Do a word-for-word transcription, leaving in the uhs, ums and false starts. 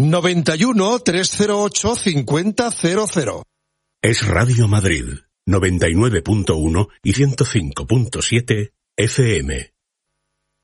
noventa y uno, trescientos ocho, cincuenta cero cero. Es Radio Madrid, noventa y nueve punto uno y ciento cinco punto siete F M.